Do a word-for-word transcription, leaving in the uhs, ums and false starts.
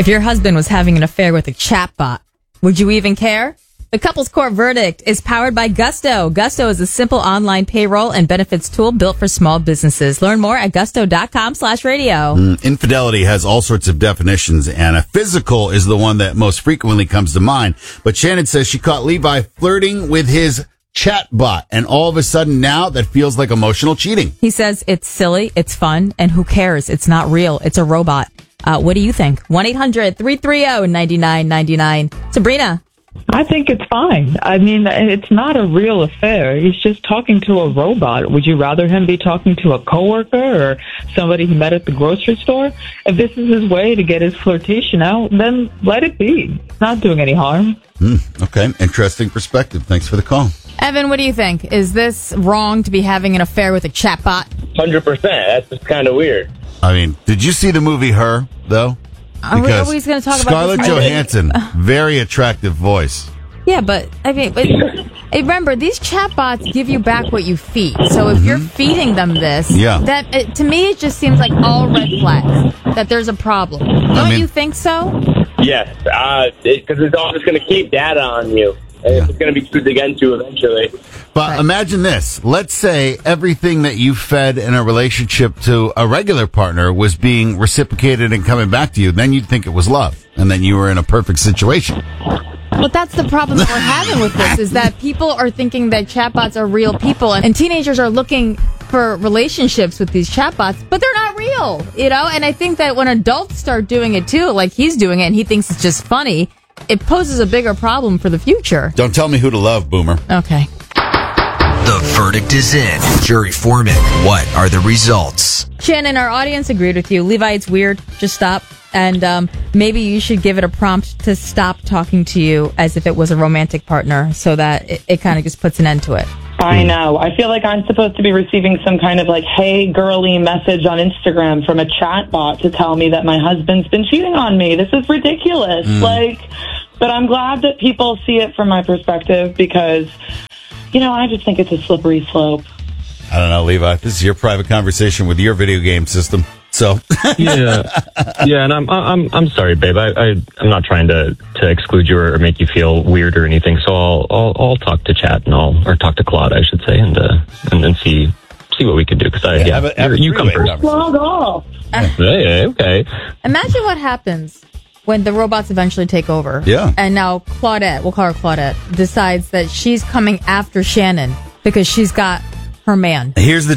If your husband was having an affair with a chatbot, would you even care? The Couples Court verdict is powered by Gusto. Gusto is a simple online payroll and benefits tool built for small businesses. Learn more at gusto.com slash radio. Mm, infidelity has all sorts of definitions, and a physical is the one that most frequently comes to mind. But Shannon says she caught Levi flirting with his chatbot, and all of a sudden now that feels like emotional cheating. He says it's silly, it's fun, and who cares? It's not real. It's a robot. Uh, what do you think? one eight hundred three three zero nine nine nine nine. Sabrina. I think it's fine. I mean, it's not a real affair. He's just talking to a robot. Would you rather him be talking to a coworker or somebody he met at the grocery store? If this is his way to get his flirtation out, then let it be. It's not doing any harm. Mm, okay, interesting perspective. Thanks for the call. Evan, what do you think? Is this wrong to be having an affair with a chatbot? one hundred percent. That's just kind of weird. I mean, did you see the movie Her, though? Are we always going to talk about Scarlett this? Johansson, very attractive voice. Yeah, but I mean, but, remember, these chatbots give you back what you feed. So if mm-hmm. you're feeding them this, yeah. that it, to me, it just seems like all red flags, that there's a problem. Don't I mean, you think so? Yes, because uh, it, it's all just going to keep data on you. And yeah. It's going to be used against you eventually. But right. Imagine this. Let's say everything that you fed in a relationship to a regular partner was being reciprocated and coming back to you. Then you'd think it was love. And then you were in a perfect situation. But that's the problem that we're having with this, is that people are thinking that chatbots are real people. And, and teenagers are looking for relationships with these chatbots, but they're not real, you know? And I think that when adults start doing it too, like he's doing it and he thinks it's just funny, it poses a bigger problem for the future. Don't tell me who to love, Boomer. Okay. The verdict is in. Jury Foreman, what are the results? Shannon, our audience agreed with you. Levi, it's weird. Just stop. And um, maybe you should give it a prompt to stop talking to you as if it was a romantic partner so that it, it kind of just puts an end to it. I know. I feel like I'm supposed to be receiving some kind of like, hey, girly message on Instagram from a chat bot to tell me that my husband's been cheating on me. This is ridiculous. Mm. Like, but I'm glad that people see it from my perspective because, you know, I just think it's a slippery slope. I don't know, Levi. This is your private conversation with your video game system. So yeah, yeah, and I'm I'm I'm sorry, babe. I, I I'm not trying to, to exclude you or make you feel weird or anything. So I'll I'll, I'll talk to Chat and I'll or talk to Claude, I should say, and uh, and then see see what we can do. Because I yeah, yeah have a, have you come first. Log off. Hey, okay. Imagine what happens when the robots eventually take over. Yeah. And now Claudette, we'll call her Claudette, decides that she's coming after Shannon because she's got her man. Here's the